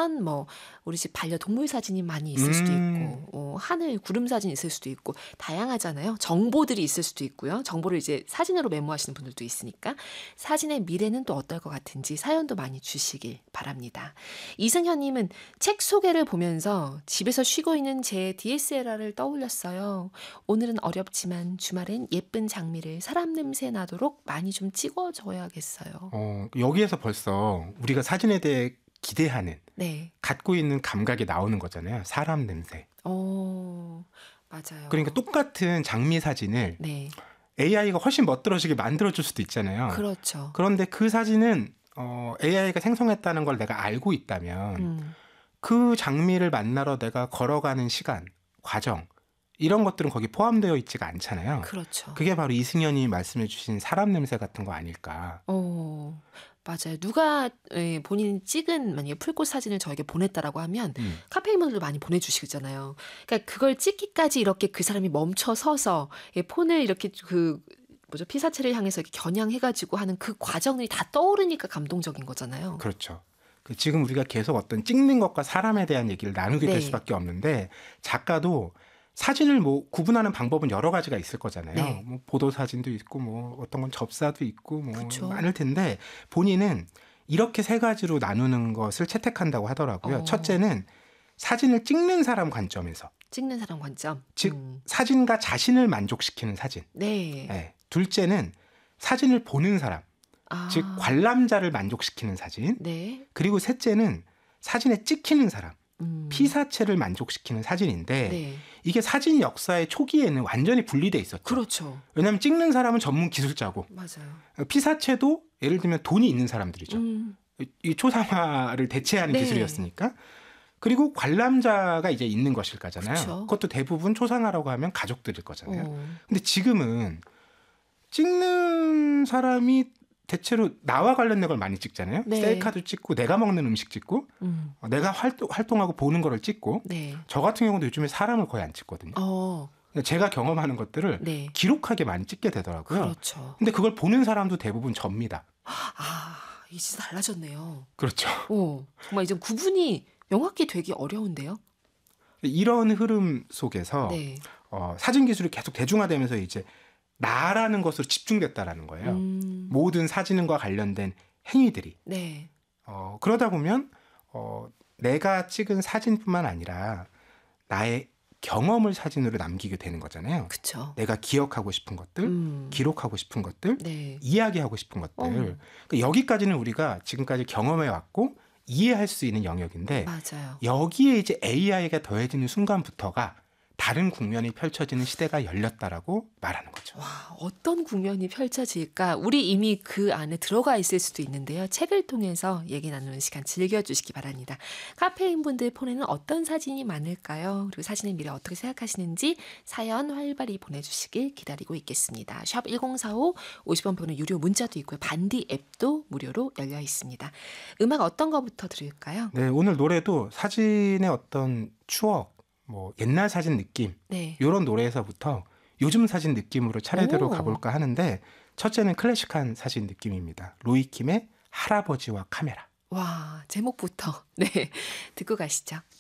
아니면 뭐 우리 집 반려동물 사진이 많이 있을 수도 있고 하늘 구름 사진이 있을 수도 있고 다양하잖아요. 정보들이 있을 수도 있고요. 정보를 이제 사진으로 메모하시는 분들도 있으니까 사진의 미래는 또 어떨 것 같은지 사연도 많이 주시길 바랍니다. 이승현님은 책 소개를 보면서 집에서 쉬고 있는 제 DSLR을 떠올렸어요. 오늘은 어렵지만 주말엔 예쁜 장미를 사람 냄새 나도록 많이 좀 찍어줘야겠어요. 여기에서 벌써 우리가 사진에 대해 기대하는 네. 갖고 있는 감각이 나오는 거잖아요. 사람 냄새. 맞아요. 그러니까 똑같은 장미 사진을 네. AI가 훨씬 멋들어지게 만들어줄 수도 있잖아요. 그렇죠. 그런데 그 사진은 AI가 생성했다는 걸 내가 알고 있다면 그 장미를 만나러 내가 걸어가는 시간, 과정 이런 것들은 거기 포함되어 있지가 않잖아요. 그렇죠. 그게 바로 이승현이 말씀해 주신 사람 냄새 같은 거 아닐까. 맞아요. 누가 본인이 찍은 만약에 풀꽃 사진을 저에게 보냈다라고 하면 카페인분들도 많이 보내주시잖아요. 그러니까 그걸 찍기까지 이렇게 그 사람이 멈춰 서서 폰을 이렇게 피사체를 향해서 이렇게 겨냥해가지고 하는 그 과정이 다 떠오르니까 감동적인 거잖아요. 그렇죠. 지금 우리가 계속 어떤 찍는 것과 사람에 대한 얘기를 나누게 될 네. 수밖에 없는데 작가도 사진을 뭐 구분하는 방법은 여러 가지가 있을 거잖아요. 네. 뭐 보도 사진도 있고 뭐 어떤 건 접사도 있고 뭐 그쵸. 많을 텐데 본인은 이렇게 세 가지로 나누는 것을 채택한다고 하더라고요. 첫째는 사진을 찍는 사람 관점에서. 찍는 사람 관점. 즉 사진과 자신을 만족시키는 사진. 네. 네. 둘째는 사진을 보는 사람. 즉 관람자를 만족시키는 사진. 네. 그리고 셋째는 사진에 찍히는 사람. 피사체를 만족시키는 사진인데 네. 이게 사진 역사의 초기에는 완전히 분리돼 있었죠. 그렇죠. 왜냐하면 찍는 사람은 전문 기술자고 맞아요. 피사체도 예를 들면 돈이 있는 사람들이죠. 이 초상화를 대체하는 네. 기술이었으니까. 그리고 관람자가 이제 있는 것일 거잖아요. 그쵸. 그것도 대부분 초상화라고 하면 가족들일 거잖아요. 근데 지금은 찍는 사람이 대체로 나와 관련된 걸 많이 찍잖아요. 네. 셀카도 찍고 내가 먹는 음식 찍고 내가 활동하고 보는 거를 찍고 네. 저 같은 경우도 요즘에 사람을 거의 안 찍거든요. 제가 경험하는 것들을 네. 기록하게 많이 찍게 되더라고요. 그렇죠. 근데 그걸 보는 사람도 대부분 접니다. 이제 달라졌네요. 그렇죠. 정말 이제 구분이 명확히 되기 어려운데요. 이런 흐름 속에서 네. 사진 기술이 계속 대중화되면서 이제 나라는 것으로 집중됐다라는 거예요. 모든 사진과 관련된 행위들이. 네. 그러다 보면 내가 찍은 사진뿐만 아니라 나의 경험을 사진으로 남기게 되는 거잖아요. 그렇죠. 내가 기억하고 싶은 것들, 기록하고 싶은 것들, 네. 이야기하고 싶은 것들. 그러니까 여기까지는 우리가 지금까지 경험해 왔고 이해할 수 있는 영역인데 맞아요. 여기에 이제 AI가 더해지는 순간부터가 다른 국면이 펼쳐지는 시대가 열렸다라고 말하는 거죠. 와, 어떤 국면이 펼쳐질까? 우리 이미 그 안에 들어가 있을 수도 있는데요. 책을 통해서 얘기 나누는 시간 즐겨주시기 바랍니다. 카페인 분들 폰에는 어떤 사진이 많을까요? 그리고 사진의 미래 어떻게 생각하시는지 사연 활발히 보내주시길 기다리고 있겠습니다. 샵 1045 50원 번호 유료 문자도 있고요. 반디 앱도 무료로 열려 있습니다. 음악 어떤 거부터 들을까요? 네, 오늘 노래도 사진의 어떤 추억, 뭐 옛날 사진 느낌 네. 이런 노래에서부터 요즘 사진 느낌으로 차례대로 가볼까 하는데 첫째는 클래식한 사진 느낌입니다. 로이킴의 할아버지와 카메라. 와, 제목부터 네 듣고 가시죠.